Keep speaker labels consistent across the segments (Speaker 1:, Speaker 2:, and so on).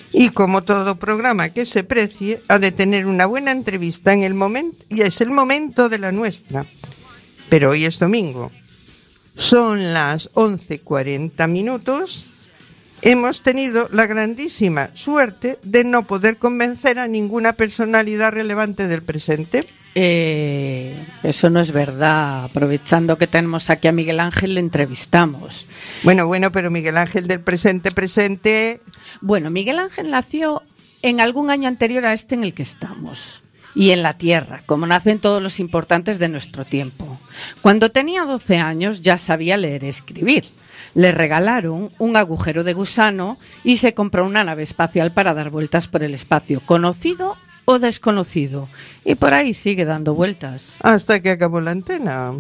Speaker 1: Y como todo programa que se precie, ha de tener una buena entrevista en el momento, y es el momento de la nuestra. Pero hoy es domingo. Son las 11:40. Hemos tenido la grandísima suerte de no poder convencer a ninguna personalidad relevante del presente.
Speaker 2: Eso no es verdad. Aprovechando que tenemos aquí a Miguel Ángel, le entrevistamos.
Speaker 1: Bueno, pero Miguel Ángel del presente...
Speaker 2: Bueno, Miguel Ángel nació en algún año anterior a este en el que estamos. Y en la Tierra, como nacen todos los importantes de nuestro tiempo. Cuando tenía 12 años ya sabía leer y escribir. Le regalaron un agujero de gusano y se compró una nave espacial para dar vueltas por el espacio, conocido o desconocido. Y por ahí sigue dando vueltas.
Speaker 1: Hasta que acabó la antena.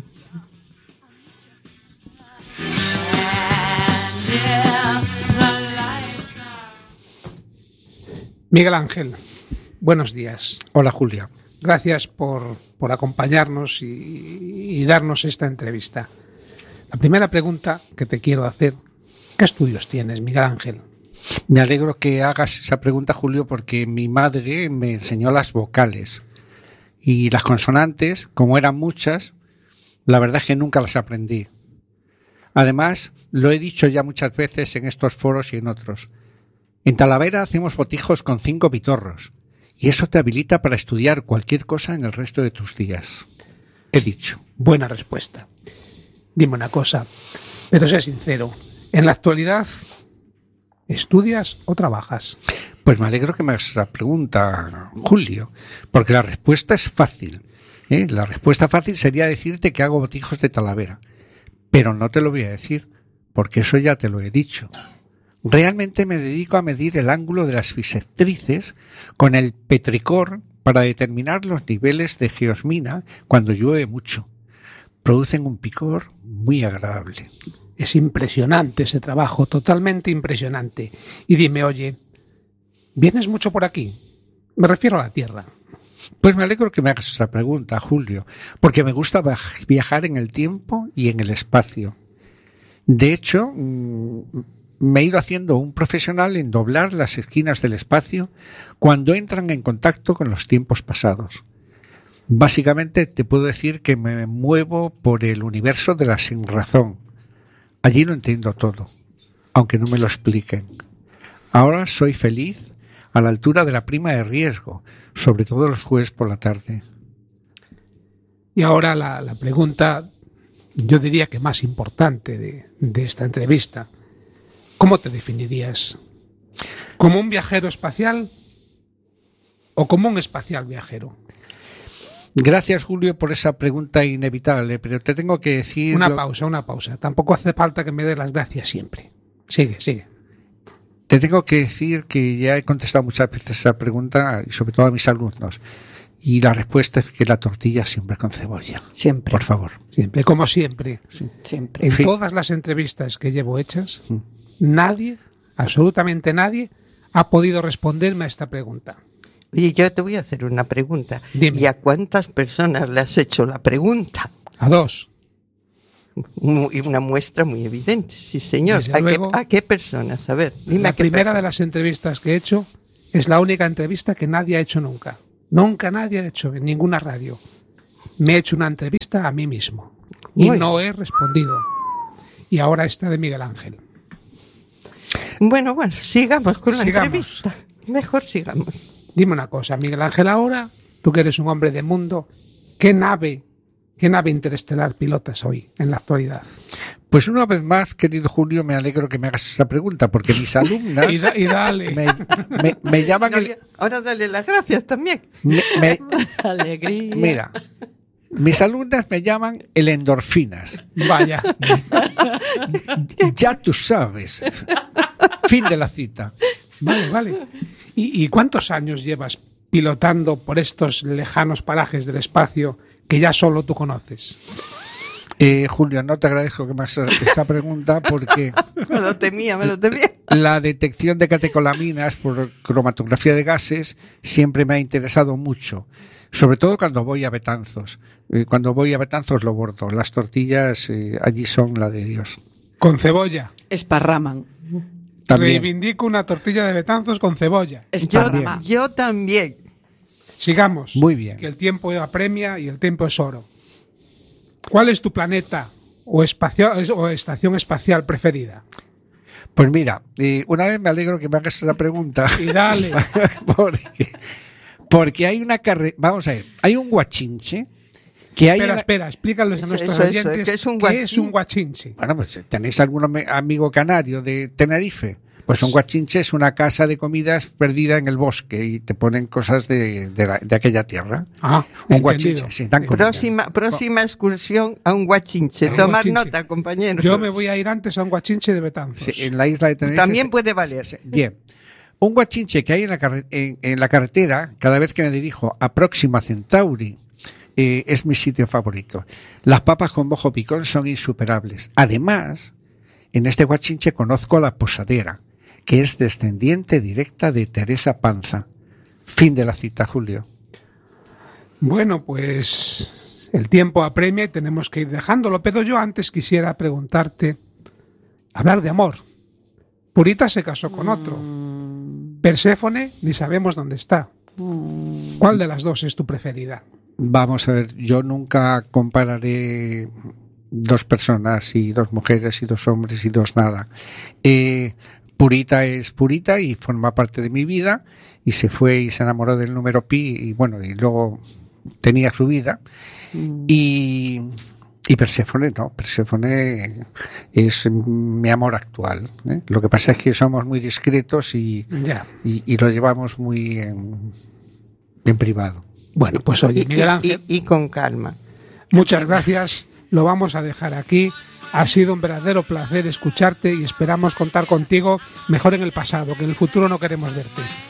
Speaker 3: Miguel Ángel, buenos días.
Speaker 4: Hola, Julia.
Speaker 3: Gracias por acompañarnos y darnos esta entrevista. La primera pregunta que te quiero hacer, ¿qué estudios tienes, Miguel Ángel?
Speaker 4: Me alegro que hagas esa pregunta, Julio, porque mi madre me enseñó las vocales y las consonantes, como eran muchas, la verdad es que nunca las aprendí. Además, lo he dicho ya muchas veces en estos foros y en otros. En Talavera hacemos botijos con 5 pitorros y eso te habilita para estudiar cualquier cosa en el resto de tus días. He dicho.
Speaker 3: Buena respuesta. Dime una cosa, pero sé sincero. En la actualidad, ¿estudias o trabajas?
Speaker 4: Pues me alegro que me hagas la pregunta, Julio, porque la respuesta es fácil. La respuesta fácil sería decirte que hago botijos de Talavera, pero no te lo voy a decir, porque eso ya te lo he dicho. Realmente me dedico a medir el ángulo de las bisectrices con el petricor para determinar los niveles de geosmina cuando llueve mucho. Producen un picor muy agradable.
Speaker 3: Es impresionante ese trabajo, totalmente impresionante. Y dime, oye, ¿vienes mucho por aquí? Me refiero a la Tierra.
Speaker 4: Pues me alegro que me hagas esa pregunta, Julio, porque me gusta viajar en el tiempo y en el espacio. De hecho, me he ido haciendo un profesional en doblar las esquinas del espacio cuando entran en contacto con los tiempos pasados. Básicamente te puedo decir que me muevo por el universo de la sinrazón. Allí lo entiendo todo, aunque no me lo expliquen. Ahora soy feliz a la altura de la prima de riesgo, sobre todo los jueves por la tarde.
Speaker 3: Y ahora la pregunta, yo diría que más importante de esta entrevista. ¿Cómo te definirías? ¿Como un viajero espacial o como un espacial viajero?
Speaker 4: Gracias, Julio, por esa pregunta inevitable, pero te tengo que decir...
Speaker 3: Una pausa. Tampoco hace falta que me des las gracias siempre. Sigue.
Speaker 4: Te tengo que decir que ya he contestado muchas veces esa pregunta, y sobre todo a mis alumnos. Y la respuesta es que la tortilla siempre con cebolla.
Speaker 2: Siempre.
Speaker 4: Por favor.
Speaker 3: Siempre, como siempre.
Speaker 4: Sí.
Speaker 2: Siempre.
Speaker 3: En todas las entrevistas que llevo hechas, nadie, absolutamente nadie, ha podido responderme a esta pregunta.
Speaker 1: Oye, yo te voy a hacer una pregunta.
Speaker 3: Dime.
Speaker 1: ¿Y a cuántas personas le has hecho la pregunta?
Speaker 3: A 2.
Speaker 1: Y una muestra muy evidente, sí señor.
Speaker 3: Desde luego,
Speaker 1: ¿A qué personas? A ver, dime
Speaker 3: la
Speaker 1: a qué
Speaker 3: primera
Speaker 1: personas.
Speaker 3: de las entrevistas que he hecho es la única entrevista que nadie ha hecho nunca. Nunca nadie ha hecho en ninguna radio. Me he hecho una entrevista a mí mismo y no he respondido. Y ahora esta de Miguel Ángel.
Speaker 1: Bueno, sigamos con la entrevista. Mejor sigamos.
Speaker 3: Dime una cosa, Miguel Ángel, ahora, tú que eres un hombre de mundo, ¿qué nave interestelar pilotas hoy, en la actualidad?
Speaker 4: Pues una vez más, querido Julio, me alegro que me hagas esa pregunta, porque mis alumnas
Speaker 3: y dale.
Speaker 4: me llaman...
Speaker 1: Ahora dale las gracias también.
Speaker 2: Alegría.
Speaker 4: Mira, mis alumnas me llaman el endorfinas.
Speaker 3: Vaya.
Speaker 4: Ya tú sabes. Fin de la cita.
Speaker 3: Vale. ¿Y cuántos años llevas pilotando por estos lejanos parajes del espacio que ya solo tú conoces?
Speaker 4: Julio, no te agradezco que me hagas esa pregunta porque...
Speaker 1: Me lo temía.
Speaker 4: La detección de catecolaminas por cromatografía de gases siempre me ha interesado mucho. Sobre todo cuando voy a Betanzos. Cuando voy a Betanzos lo bordo. Las tortillas allí son la de Dios.
Speaker 3: ¿Con cebolla?
Speaker 2: Esparraman.
Speaker 4: También.
Speaker 3: Reivindico una tortilla de Betanzos con cebolla.
Speaker 2: Esparramá.
Speaker 1: Yo también.
Speaker 3: Sigamos.
Speaker 4: Muy bien.
Speaker 3: Que el tiempo apremia y el tiempo es oro. ¿Cuál es tu planeta o estación espacial preferida?
Speaker 4: Pues mira, una vez me alegro que me hagas esa pregunta.
Speaker 3: Y dale.
Speaker 4: porque hay una carrera. Vamos a ver, hay un guachinche que hay.
Speaker 3: Espera, explícales a nuestros
Speaker 1: Eso,
Speaker 3: oyentes
Speaker 1: ¿qué es un
Speaker 3: qué es un guachinche.
Speaker 4: Bueno, pues ¿tenéis algún amigo canario de Tenerife? Pues un guachinche es una casa de comidas perdida en el bosque y te ponen cosas de aquella tierra.
Speaker 3: Ah,
Speaker 4: un
Speaker 3: entendido.
Speaker 4: guachinche, sí, dan comidas.
Speaker 1: Próxima excursión a un guachinche.
Speaker 3: A un
Speaker 1: Tomar
Speaker 3: guachinche.
Speaker 1: nota, compañeros.
Speaker 3: Yo me voy a ir antes a un guachinche de Betanzos.
Speaker 4: Sí, en la isla de Tenerife.
Speaker 1: También puede valer.
Speaker 4: Bien. Un guachinche que hay en la carretera, cada vez que me dirijo a Próxima Centauri, es mi sitio favorito. Las papas con mojo picón son insuperables. Además, en este guachinche conozco a la posadera, que es descendiente directa de Teresa Panza. Fin de la cita, Julio.
Speaker 3: Bueno, pues el tiempo apremia y tenemos que ir dejándolo, pero yo antes quisiera preguntarte, hablar de amor. Purita se casó con otro. Perséfone ni sabemos dónde está. ¿Cuál de las dos es tu preferida?
Speaker 4: Vamos a ver, yo nunca compararé dos personas y dos mujeres y dos hombres y dos nada. Purita es Purita y forma parte de mi vida y se fue y se enamoró del número pi y bueno, y luego tenía su vida. Y Perséfone no, Perséfone es mi amor actual, ¿eh? Lo que pasa es que somos muy discretos y lo llevamos muy en privado.
Speaker 3: Bueno, pues oye, Miguel Ángel,
Speaker 1: Y con calma.
Speaker 3: muchas gracias, lo vamos a dejar aquí. Ha sido un verdadero placer escucharte y esperamos contar contigo mejor en el pasado, que en el futuro no queremos verte.